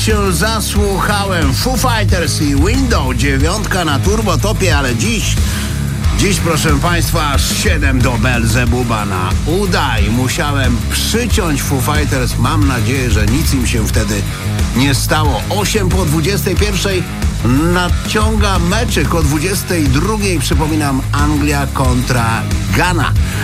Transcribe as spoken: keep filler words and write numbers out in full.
się zasłuchałem. Foo Fighters i Window, dziewiątka na turbotopie, ale dziś, dziś proszę Państwa, aż siedem do Belzebuba na uda i musiałem przyciąć Foo Fighters. Mam nadzieję, że nic im się wtedy nie stało. osiem po dwudziestej pierwszej nadciąga meczyk o dwudziestej drugiej. Przypominam, Anglia kontra Ghana.